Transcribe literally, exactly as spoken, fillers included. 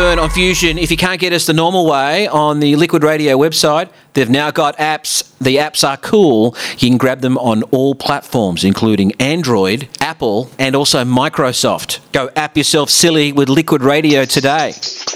Burn on Fusion. If you can't get us the normal way on the Liquid Radio website, they've now got apps. The apps are cool. You can grab them on all platforms, including Android, Apple, and also Microsoft. Go app yourself silly with Liquid Radio today.